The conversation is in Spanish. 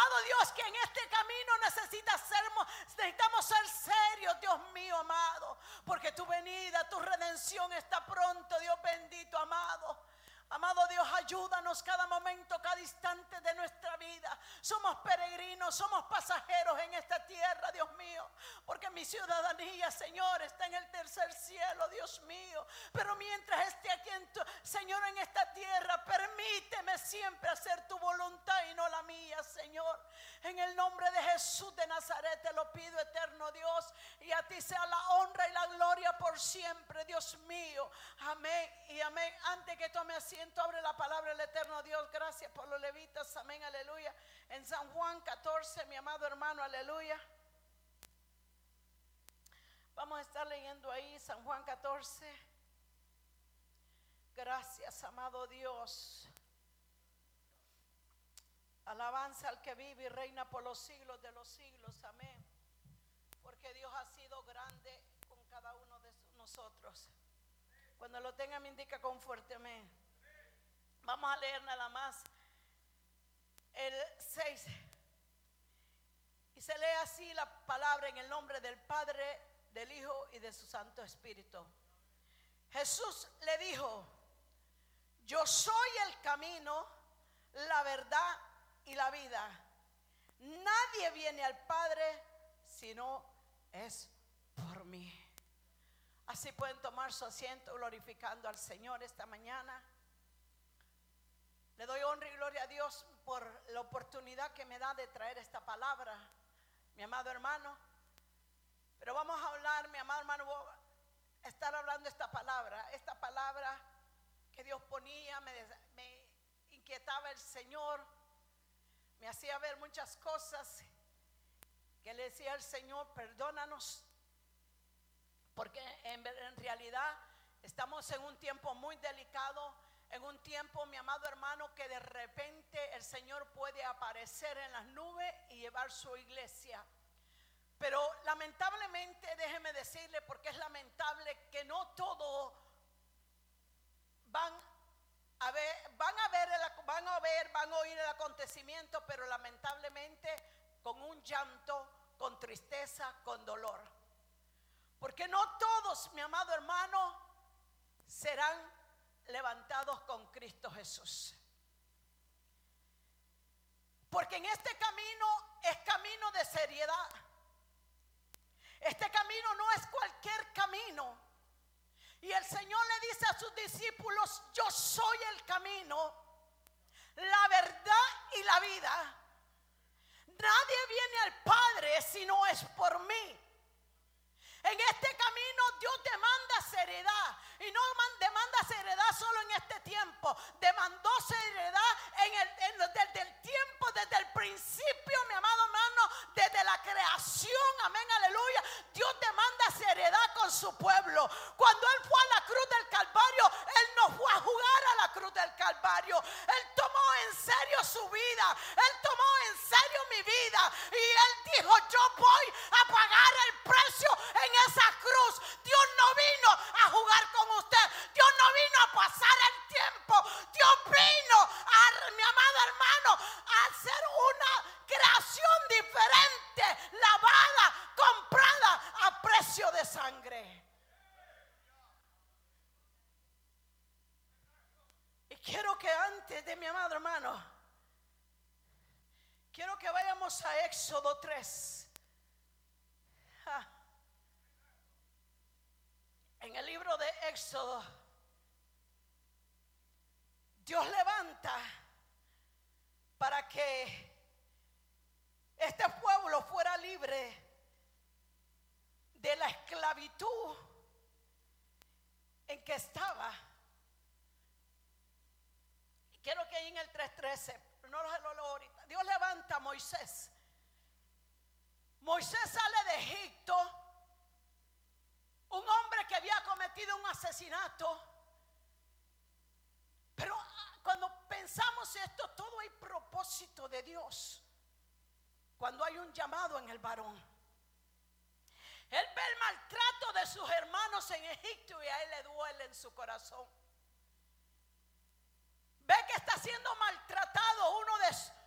amado Dios, que en este camino necesitamos ser serios, Dios mío amado, porque tu venida, tu redención está pronto, Dios bendito amado. Amado Dios, ayúdanos cada momento, cada instante de nuestra vida. Somos peregrinos, somos pasajeros en esta tierra, Dios mío, porque mi ciudadanía, Señor, está en el tercer cielo, Dios mío. Pero mientras esté aquí, Señor, en esta tierra, permíteme siempre hacer tu voluntad y no la mía, Señor. En el nombre de Jesús de Nazaret te lo pido, eterno Dios, y a ti sea la honra y la gloria por siempre, Dios mío. Amén y amén. Antes que tome asiento, abre la palabra del eterno Dios. Gracias por los levitas, amén, aleluya. En San Juan 14, mi amado hermano, aleluya. Vamos a estar leyendo ahí San Juan 14. Gracias, amado Dios. Alabanza al que vive y reina por los siglos de los siglos, amén. Porque Dios ha sido grande con cada uno de nosotros. Cuando lo tenga me indica con fuerte amén. Vamos a leer nada más el 6. Y se lee así la palabra: en el nombre del Padre, del Hijo y de su Santo Espíritu. Jesús le dijo: yo soy el camino, la verdad y la vida. Nadie viene al Padre si no es por mí. Así pueden tomar su asiento glorificando al Señor esta mañana. Le doy honra y gloria a Dios por la oportunidad que me da de traer esta palabra, mi amado hermano. Pero vamos a hablar, mi amado hermano, voy a estar hablando esta palabra que Dios ponía, me inquietaba el Señor, me hacía ver muchas cosas que le decía al Señor: perdónanos, porque en realidad estamos en un tiempo muy delicado. En un tiempo, mi amado hermano, que de repente el Señor puede aparecer en las nubes y llevar su iglesia. Pero lamentablemente, déjeme decirle, porque es lamentable que no todos van a oír el acontecimiento, pero lamentablemente con un llanto, con tristeza, con dolor. Porque no todos, mi amado hermano, serán levantados con Cristo Jesús. Porque en este camino es camino de seriedad. Este camino no es cualquier camino. Y el Señor le dice a sus discípulos: yo soy el camino, la verdad y la vida. Nadie viene al Padre si no es por mí. En este camino Dios demanda seriedad, y no demanda seriedad solo en este tiempo. Demandó seriedad desde el tiempo, desde el principio, mi amado hermano, desde la creación, amén, aleluya. Dios demanda seriedad con su pueblo. Cuando Él fue a la cruz del Calvario, Él no fue a jugar a la cruz del Calvario. Él tomó en serio su vida, Él tomó en serio mi vida, y Él dijo: yo voy a pagar el precio en esa cruz. Dios no vino a jugar con usted, Dios no vino a pasar el tiempo, Dios vino mi amado hermano, a hacer una creación diferente, lavada, comprada a precio de sangre. Y quiero que antes de mi amado hermano, quiero que vayamos a Éxodo 3. En el libro de Éxodo, Dios levanta para que este pueblo fuera libre de la esclavitud en que estaba. Y quiero que ahí en el 3:13, no lo leo ahorita, Dios levanta a Moisés. Moisés sale de Egipto, un hombre que había cometido un asesinato. Pero cuando pensamos esto, todo hay propósito de Dios. Cuando hay un llamado en el varón, él ve el maltrato de sus hermanos en Egipto y a él le duele en su corazón. Ve que está siendo maltratado uno